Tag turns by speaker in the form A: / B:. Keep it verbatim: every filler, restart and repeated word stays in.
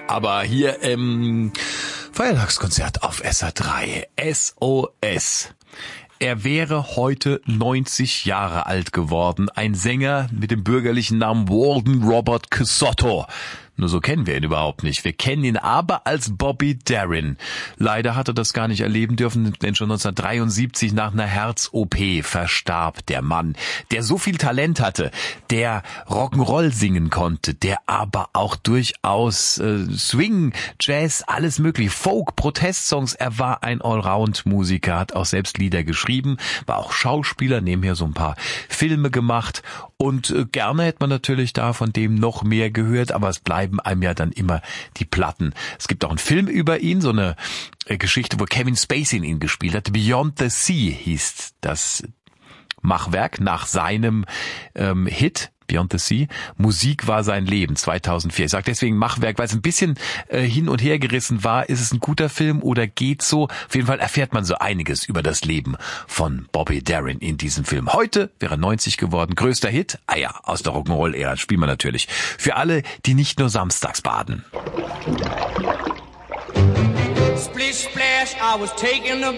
A: Aber hier im Feiertagskonzert auf S R drei, S O S. Er wäre heute neunzig Jahre alt geworden. Ein Sänger mit dem bürgerlichen Namen Walden Robert Cusotto. Nur so kennen wir ihn überhaupt nicht. Wir kennen ihn aber als Bobby Darin. Leider hat er das gar nicht erleben dürfen, denn schon neunzehnhundertdreiundsiebzig nach einer Herz-O P verstarb der Mann, der so viel Talent hatte, der Rock'n'Roll singen konnte, der aber auch durchaus äh, Swing, Jazz, alles mögliche, Folk, Protestsongs. Er war ein Allround-Musiker, hat auch selbst Lieder geschrieben, war auch Schauspieler, nebenher so ein paar Filme gemacht und äh, gerne hätte man natürlich da von dem noch mehr gehört, aber es bleibt einem ja dann immer die Platten. Es gibt auch einen Film über ihn, so eine Geschichte, wo Kevin Spacey ihn gespielt hat. Beyond the Sea hieß das Machwerk nach seinem ähm, Hit Beyond the Sea. Musik war sein Leben, zweitausendvier. Ich sage deswegen Machwerk, weil es ein bisschen äh, hin und her gerissen war. Ist es ein guter Film oder geht's so? Auf jeden Fall erfährt man so einiges über das Leben von Bobby Darin in diesem Film. Heute wäre er neunzig geworden. Größter Hit? Ah ja, aus der Rock'n'Roll-Ära spielen wir natürlich. Für alle, die nicht nur samstags baden. Splish splash, I was taking a